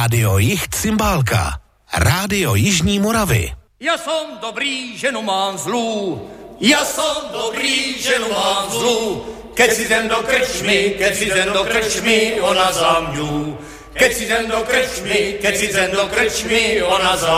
Rádio Jih Cymbálka. Rádio Jižní Moravy. Já jsem dobrý, ženu mám zlou. Já jsem dobrý, ženu mám zlou. Keď si jdem do krčmy, ona za mňu. Keď si jdem do krčmy, ona za